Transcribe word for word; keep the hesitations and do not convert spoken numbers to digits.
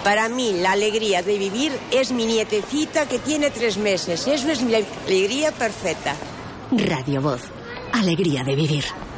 Para mí, la alegría de vivir es mi nietecita que tiene tres meses. Eso es mi alegría perfecta. Radio Voz. Alegría de vivir.